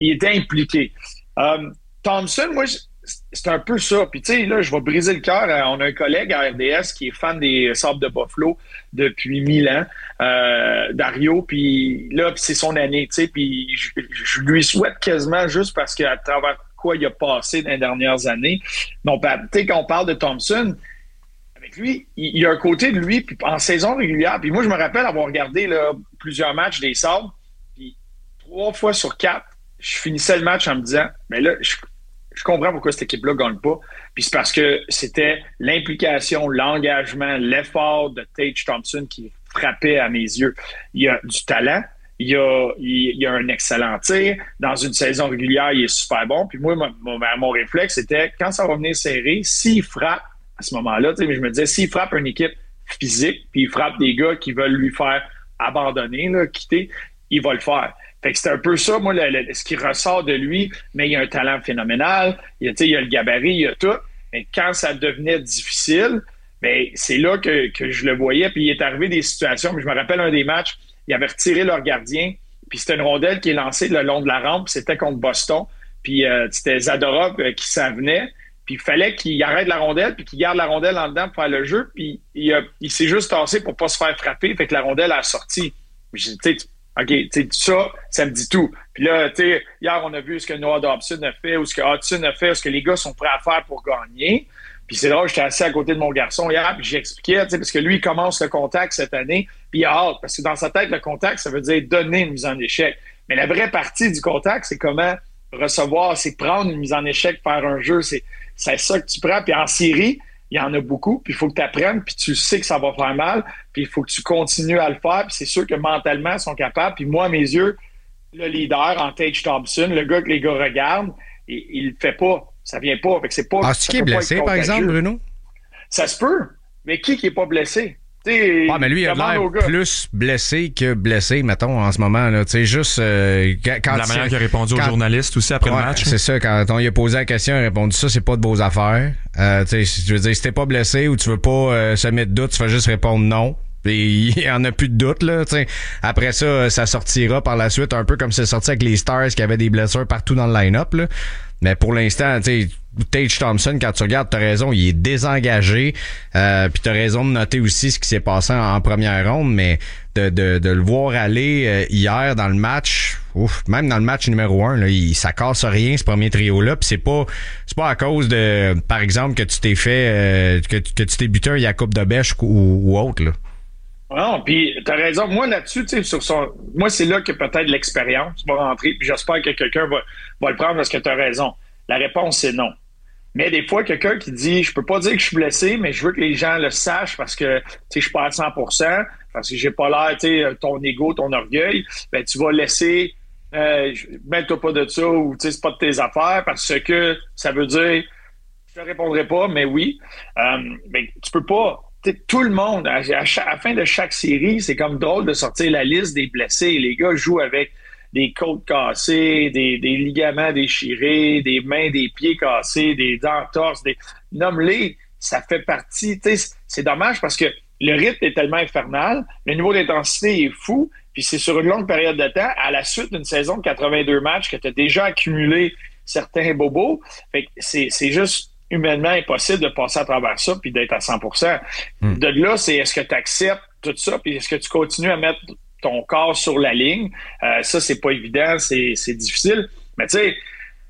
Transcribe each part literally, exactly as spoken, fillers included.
il était impliqué. Euh, Thompson, moi, c'est un peu ça. Puis, tu sais, là, je vais briser le cœur. On a un collègue à R D S qui est fan des Sabres de Buffalo depuis mille ans, euh, Dario. Puis là, c'est son année, tu sais. Puis, je, je lui souhaite quasiment juste parce qu'à travers quoi il a passé dans les dernières années. Donc, tu sais, quand on parle de Thompson, avec lui, il, il y a un côté de lui, puis en saison régulière. Puis moi, je me rappelle avoir regardé là, plusieurs matchs des Sabres. Puis, trois fois sur quatre, je finissais le match en me disant, mais là, je Je comprends pourquoi cette équipe-là ne gagne pas. Puis c'est parce que c'était l'implication, l'engagement, l'effort de Tage Thompson qui frappait à mes yeux. Il y a du talent, il y a, il y a un excellent tir. Dans une saison régulière, il est super bon. Puis moi, mon, mon réflexe, c'était quand ça va venir serré, s'il frappe à ce moment-là, je me disais, s'il frappe une équipe physique, puis il frappe des gars qui veulent lui faire abandonner, là, quitter, il va le faire. Fait que c'est un peu ça, moi, le, le, ce qui ressort de lui, mais il y a un talent phénoménal, il y a, il y a le gabarit, il y a tout. Mais quand ça devenait difficile, ben, c'est là que, que je le voyais. Puis il est arrivé des situations, mais je me rappelle un des matchs, ils avaient retiré leur gardien, puis c'était une rondelle qui est lancée le long de la rampe, puis c'était contre Boston. Puis euh, c'était Zadorov euh, qui s'en venait, puis il fallait qu'il arrête la rondelle, puis qu'il garde la rondelle en dedans pour faire le jeu, puis il, a, il s'est juste tassé pour pas se faire frapper, fait que la rondelle a sorti. Tu sais, OK, tu sais, ça, ça me dit tout. Puis là, tu sais, hier, on a vu ce que Noah Dobson a fait ou ce que Hudson a fait, ce que les gars sont prêts à faire pour gagner. Puis c'est drôle, j'étais assis à côté de mon garçon hier, puis j'expliquais, tu sais, parce que lui, il commence le contact cette année, puis il a hâte, parce que dans sa tête, le contact, ça veut dire donner une mise en échec. Mais la vraie partie du contact, c'est comment recevoir, c'est prendre une mise en échec, faire un jeu, c'est, c'est ça que tu prends. Puis en série, il y en a beaucoup, puis il faut que tu apprennes, puis tu sais que ça va faire mal, puis il faut que tu continues à le faire, puis c'est sûr que mentalement, ils sont capables. Puis moi, à mes yeux, le leader en Tage Thompson, le gars que les gars regardent, il, il le fait pas. Ça vient pas. Fait que c'est pas. Ah, c'est qui est blessé, par exemple, Bruno? Ça se peut. Mais qui qui est pas blessé? T'sais, ah, mais lui, il a l'air plus blessé que blessé, mettons, en ce moment. Là. Tu sais, juste. Euh, quand, la manière qu'il a répondu quand, aux journalistes aussi après ouais, le match. C'est ça, quand on lui a posé la question, il a répondu ça, c'est pas de beaux affaires. Euh, tu sais, je veux dire, si t'es pas blessé ou tu veux pas euh, semer de doute, tu vas juste répondre non. Puis il y en a plus de doute, là. T'sais. Après ça, ça sortira par la suite, un peu comme c'est sorti avec les Stars qui avaient des blessures partout dans le line-up, là. Mais pour l'instant, tu sais, Tage Thompson, quand tu regardes, t'as raison, il est désengagé. Euh, puis t'as raison de noter aussi ce qui s'est passé en, en première ronde, mais de, de, de le voir aller euh, hier dans le match, ouf, même dans le match numéro un, là, il, ça casse rien ce premier trio-là. Puis c'est pas c'est pas à cause de, par exemple, que tu t'es fait euh, que, que tu t'es buté un Jakub Dobeš ou, ou autre, là. Non, puis t'as raison. Moi, là-dessus, tu sais, sur son. Moi, c'est là que peut-être l'expérience va rentrer, puis j'espère que quelqu'un va, va le prendre parce que t'as raison. La réponse, c'est non. Mais des fois, quelqu'un qui dit je peux pas dire que je suis blessé, mais je veux que les gens le sachent parce que tu sais, je suis pas à cent pour cent, parce que j'ai pas l'air, tu sais, ton ego, ton orgueil, ben tu vas laisser euh, mets-toi pas de ça ou tu sais, c'est pas de tes affaires parce que ça veut dire je te répondrai pas, mais oui. Euh, ben, tu peux pas. T'sais, tout le monde, à, à, chaque, à la fin de chaque série, c'est comme drôle de sortir la liste des blessés. Les gars jouent avec des côtes cassées, des, des ligaments déchirés, des mains, des pieds cassés, des entorses, des nomme-les. Ça fait partie. C'est dommage parce que le rythme est tellement infernal, le niveau d'intensité est fou, puis c'est sur une longue période de temps, à la suite d'une saison de quatre-vingt-deux matchs que tu as déjà accumulé certains bobos. Fait que c'est, c'est juste humainement impossible de passer à travers ça puis d'être à cent pour cent. Mm. De là, c'est est-ce que tu acceptes tout ça puis est-ce que tu continues à mettre ton corps sur la ligne? Euh, ça, c'est pas évident, c'est, c'est difficile. Mais tu sais,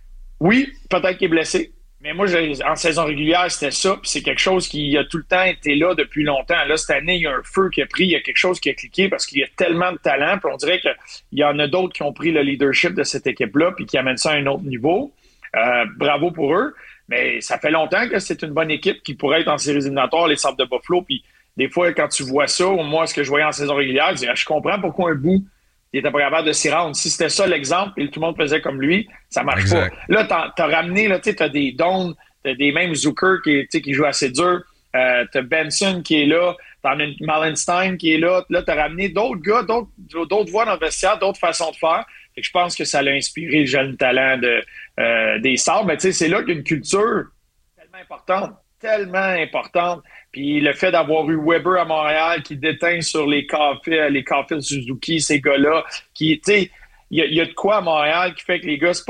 oui, peut-être qu'il est blessé. Mais moi, j'ai, en saison régulière, c'était ça. Puis c'est quelque chose qui a tout le temps été là depuis longtemps. Là, cette année, il y a un feu qui a pris. Il y a quelque chose qui a cliqué parce qu'il y a tellement de talent. Puis on dirait qu'il y en a d'autres qui ont pris le leadership de cette équipe-là puis qui amènent ça à un autre niveau. Euh, bravo pour eux. Mais ça fait longtemps que c'est une bonne équipe qui pourrait être en séries éliminatoires, les Sabres de Buffalo. Puis des fois, quand tu vois ça, ou moi, ce que je voyais en saison régulière, je dis, je comprends pourquoi un bout, il était pas capable de s'y rendre. Si c'était ça l'exemple, et tout le monde faisait comme lui, ça marche exact. Pas. Là, t'as, t'as ramené, là, tu sais, t'as des Doan, t'as des mêmes Zucker qui, qui joue assez dur, euh, t'as Benson qui est là, t'en as Malenstein qui est là. Là, t'as ramené d'autres gars, d'autres, d'autres voix dans le vestiaire, d'autres façons de faire. Fait que je pense que ça l'a inspiré le jeune talent de, euh, des Sabres. Mais tu sais, c'est là qu'une culture tellement importante, tellement importante. Puis le fait d'avoir eu Weber à Montréal qui déteint sur les Caulfield, les Caulfield Suzuki, ces gars-là, qui, tu sais, il y a, il y a de quoi à Montréal qui fait que les gars, c'est